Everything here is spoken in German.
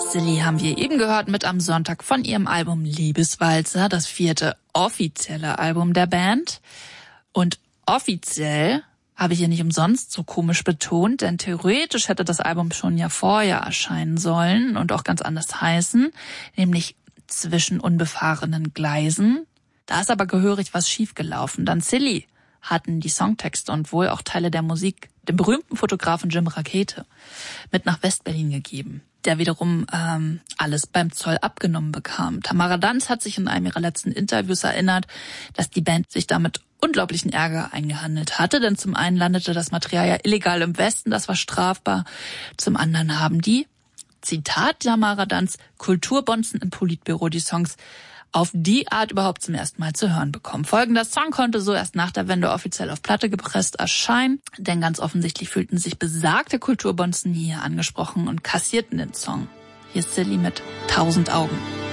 Silly haben wir eben gehört mit Am Sonntag von ihrem Album Liebeswalzer, das 4. offizielle Album der Band. Und offiziell habe ich hier nicht umsonst so komisch betont, denn theoretisch hätte das Album schon ja vorher erscheinen sollen und auch ganz anders heißen, nämlich Zwischen unbefahrenen Gleisen. Da ist aber gehörig was schiefgelaufen. Dann Silly hatten die Songtexte und wohl auch Teile der Musik dem berühmten Fotografen Jim Rakete mit nach West-Berlin gegeben, der wiederum alles beim Zoll abgenommen bekam. Tamara Danz hat sich in einem ihrer letzten Interviews erinnert, dass die Band sich damit unglaublichen Ärger eingehandelt hatte, denn zum einen landete das Material ja illegal im Westen, das war strafbar, zum anderen haben die, Zitat Tamara Danz, Kulturbonzen im Politbüro die Songs auf die Art überhaupt zum ersten Mal zu hören bekommen. Folgender Song konnte so erst nach der Wende offiziell auf Platte gepresst erscheinen, denn ganz offensichtlich fühlten sich besagte Kulturbonzen hier angesprochen und kassierten den Song. Hier ist Silly mit 1000 Augen.